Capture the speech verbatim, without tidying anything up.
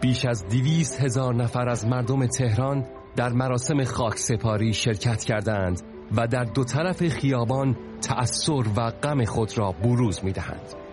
بیش از دویست هزار نفر از مردم تهران در مراسم خاکسپاری شرکت کردند و در دو طرف خیابان تأثر و غم خود را بروز می‌دهند.